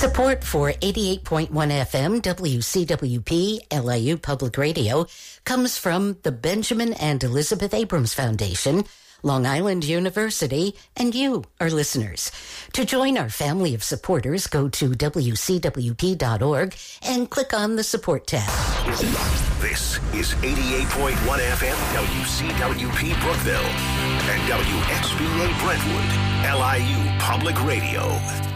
Support for 88.1 FM WCWP LIU Public Radio comes from the Benjamin and Elizabeth Abrams Foundation, Long Island University, and you, our listeners. To join our family of supporters, go to WCWP.org and click on the Support tab. This is 88.1 FM WCWP Brookville and WXVA Brentwood, LIU Public Radio.